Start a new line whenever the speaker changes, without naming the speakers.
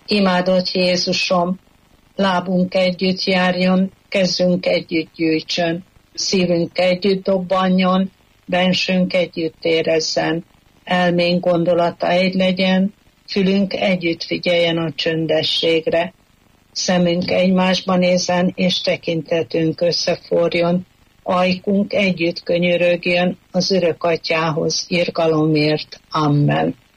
Imádott Jézusom, lábunk együtt járjon, kezünk együtt gyűjtsön, szívünk együtt dobbanjon, bensünk együtt érezzen, elménk gondolata egy legyen, fülünk együtt figyeljen a csöndességre, szemünk egymásba nézzen, és tekintetünk összeforjon, ajkunk együtt könyörögjön az örök atyához irgalomért. Amen.